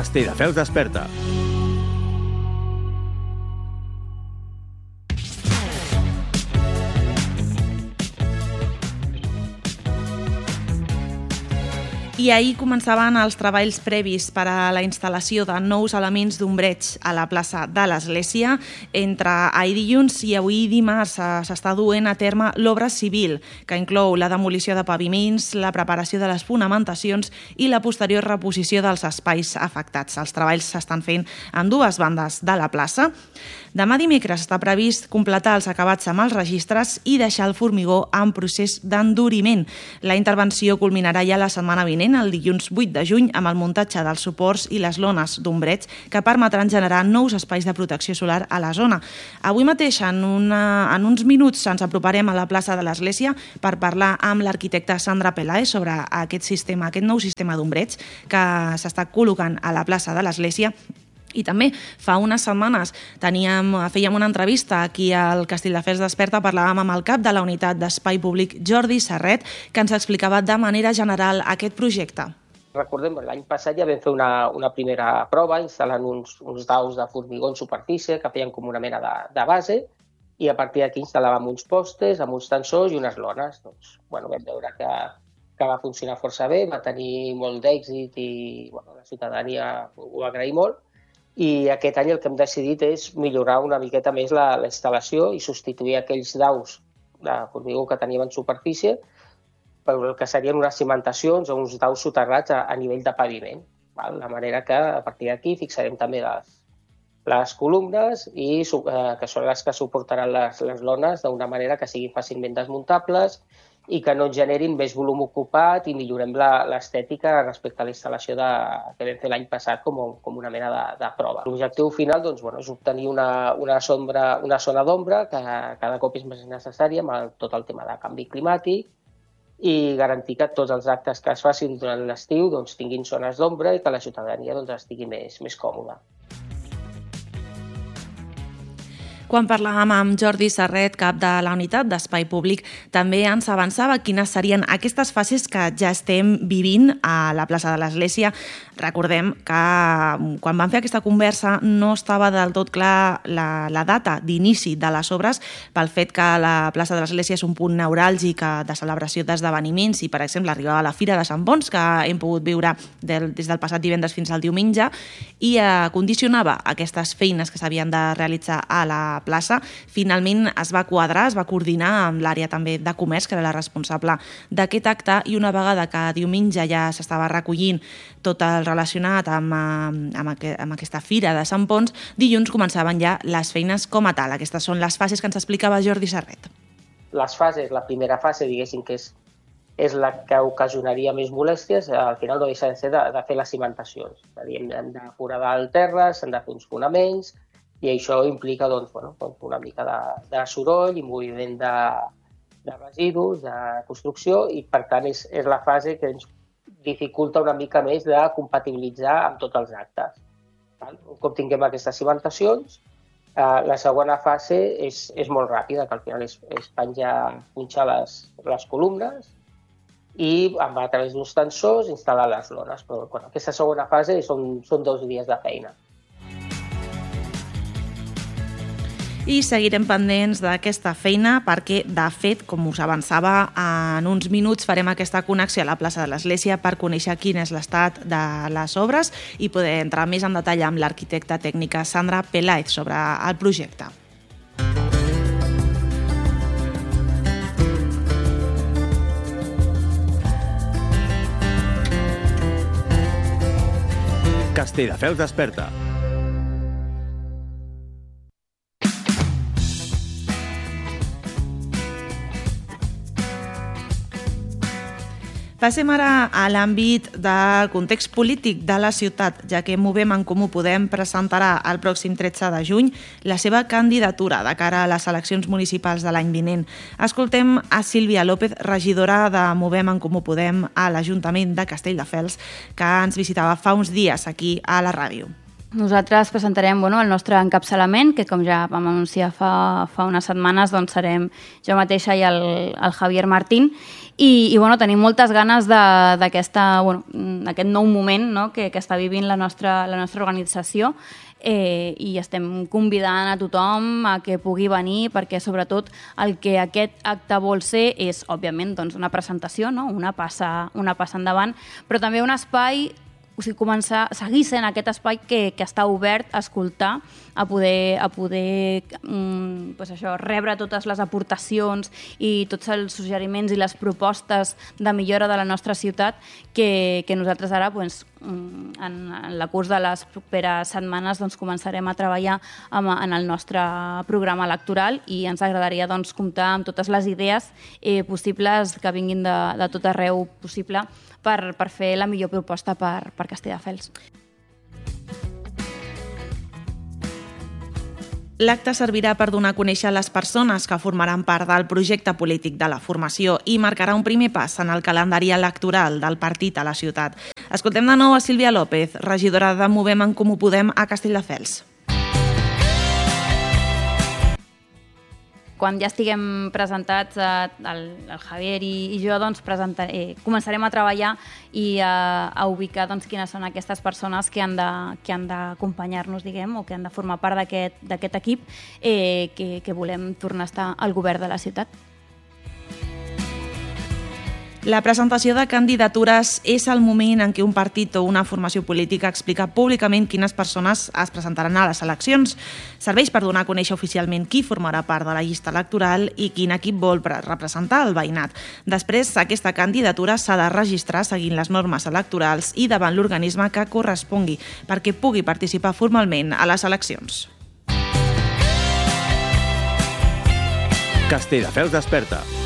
Castelldefels desperta. I ahir començaven els treballs previs per a la instal·lació de nous elements d'ombreig a la plaça de l'Església. Entre ahir dilluns i avui dimarts s'està duent a terme l'obra civil, que inclou la demolició de paviments, la preparació de les fonamentacions i la posterior reposició dels espais afectats. Els treballs s'estan fent en dues bandes de la plaça. Demà dimecres està previst completar els acabats amb els registres i deixar el formigó en procés d'enduriment. La intervenció culminarà ja la setmana vinent, el dilluns 8 de juny, amb el muntatge dels suports i les lones d'ombreig que permetran generar nous espais de protecció solar a la zona. Avui mateix, en uns minuts, ens aproparem a la plaça de l'Església per parlar amb l'arquitecta Sandra Peláez sobre aquest nou sistema d'ombreig que s'està col·locant a la plaça de l'Església. I també fa unes setmanes fèiem una entrevista aquí al Castelldefels Desperta, parlàvem amb el cap de la unitat d'Espai Públic, Jordi Serret, que ens explicava de manera general aquest projecte. Recordem, l'any passat ja vam fer una primera prova instal·lant uns daus de formigó en superfície que feien com una mena de base i a partir d'aquí instal·làvem uns postes amb uns tensors i unes lones. Vam veure que va funcionar força bé, va tenir molt d'èxit i la ciutadania ho va agrair molt. I aquest any el que hem decidit és millorar una miqueta més la instal·lació i substituir aquells daus de formigó que teníem en superfície per el que serien unes cimentacions o uns daus soterrats a nivell de paviment. De manera que a partir d'aquí fixarem també les columnes que són les que suportaran les lones d'una manera que siguin fàcilment desmuntables i que no generin més volum ocupat i millorem l'estètica respecte a la instal·lació que vam fer l'any passat com una mena de prova. L'objectiu final és obtenir una zona d'ombra que cada cop és més necessària amb tot el tema de canvi climàtic i garantir que tots els actes que es facin durant l'estiu tinguin zones d'ombra i que la ciutadania estigui més còmoda. Quan parlàvem amb Jordi Serret, cap de la unitat d'Espai Públic, també ens avançava quines serien aquestes fases que ja estem vivint a la plaça de l'Església. Recordem que quan vam fer aquesta conversa no estava del tot clar la data d'inici de les obres pel fet que la plaça de l'Església és un punt neuràlgic de celebració d'esdeveniments i, per exemple, arribava la Fira de Sant Ponç, que hem pogut viure des del passat divendres fins al diumenge, i condicionava aquestes feines que s'havien de realitzar a la plaça. Finalment es va quadrar, es va coordinar amb l'àrea també de comerç, que era la responsable d'aquest acte, i una vegada que diumenge ja s'estava recollint tot el relacionat amb aquesta Fira de Sant Ponç, dilluns començaven ja les feines com a tal. Aquestes són les fases que ens explicava Jordi Serret. Les fases, la primera fase, diguéssim que és la que ocasionaria més molèsties, al final no deixa de ser de fer les cimentacions. És a dir, hem de foradar el terra, s'han de fer uns fonaments, i això implica una mica de soroll i moviment de residus, de construcció, i per tant és la fase que ens dificulta una mica més de compatibilitzar amb tots els actes. Un cop tinguem aquestes cimentacions, la segona fase és molt ràpida, que al final és punxar les columnes i a través d'uns tensors instal·lar les lones. Però aquesta segona fase són 2 dies de feina. I seguirem pendents d'aquesta feina perquè, de fet, com us avançava, en uns minuts farem aquesta connexió a la plaça de l'Església per conèixer quin és l'estat de les obres i poder entrar més en detall amb l'arquitecta tècnica Sandra Peláez sobre el projecte. Castelldefels desperta. Passem ara a l'àmbit del context polític de la ciutat, ja que Movem en Comú Podem presentarà el pròxim 13 de juny la seva candidatura de cara a les eleccions municipals de l'any vinent. Escoltem a Sílvia López, regidora de Movem en Comú Podem a l'Ajuntament de Castelldefels, que ens visitava fa uns dies aquí a la ràdio. Nosaltres presentarem el nostre encapçalament, que com ja vam anunciar fa unes setmanes, doncs serem jo mateixa i el Javier Martín. I tenim moltes ganes d'aquest nou moment, no?, que està vivint la nostra organització, i estem convidant a tothom a que pugui venir, perquè sobretot el que aquest acte vol ser és, òbviament, doncs, una presentació, no?, una passa endavant, però també un espai, seguir sent aquest espai que està obert a escoltar, a poder rebre totes les aportacions i tots els suggeriments i les propostes de millora de la nostra ciutat que nosaltres ara, en el curs de les properes setmanes, començarem a treballar en el nostre programa electoral, i ens agradaria comptar amb totes les idees possibles que vinguin de tot arreu possible per fer la millor proposta per Castelldefels. L'acte servirà per donar a conèixer les persones que formaran part del projecte polític de la formació i marcarà un primer pas en el calendari electoral del partit a la ciutat. Escoltem de nou a Sílvia López, regidora de Movem en Comú Podem a Castelldefels. Quan ja estiguem presentats, el Javier i jo, començarem a treballar i a ubicar quines són aquestes persones que han d'acompanyar-nos, o que han de formar part d'aquest equip que volem tornar a estar al govern de la ciutat. La presentació de candidatures és el moment en què un partit o una formació política explica públicament quines persones es presentaran a les eleccions. Serveix per donar a conèixer oficialment qui formarà part de la llista electoral i quin equip vol representar el veïnat. Després, aquesta candidatura s'ha de registrar seguint les normes electorals i davant l'organisme que correspongui perquè pugui participar formalment a les eleccions. Castelldefels desperta.